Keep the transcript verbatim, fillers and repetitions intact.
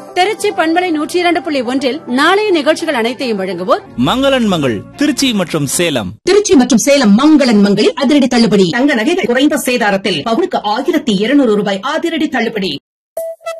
திருச்சி பண்பலை நூற்றி இரண்டு புள்ளி ஒன்றில் நாளைய நிகழ்ச்சிகள் அனைத்தையும் வழங்குவோர் மங்களன் மங்கள் திருச்சி மற்றும் சேலம். திருச்சி மற்றும் சேலம் மங்களன் மங்களில் அதிரடி தள்ளுபடி. தங்க நகைகள் குறைந்த சேதாரத்தில் பவுனுக்கு ஆயிரத்தி இருநூறு ரூபாய் அதிரடி தள்ளுபடி.